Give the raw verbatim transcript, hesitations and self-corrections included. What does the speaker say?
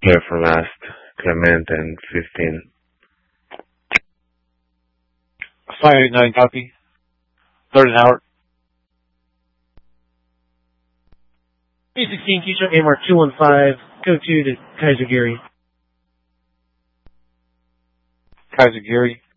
Here for last, Clement and fifteen. five eight nine, copy. Third and Howard. three sixteen, Keystroke A Mark two one five, go to to Kaiser Gary. Kaiser Gary.